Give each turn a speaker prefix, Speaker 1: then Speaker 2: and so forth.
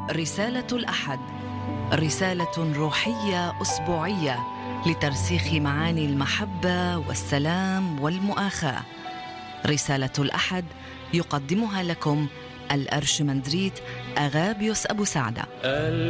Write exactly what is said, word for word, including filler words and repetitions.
Speaker 1: رسالة الأحد، رسالة روحية أسبوعية لترسيخ معاني المحبة والسلام والمؤاخاة. رسالة الأحد يقدمها لكم الأرشمندريت أغابيوس أبو سعدة.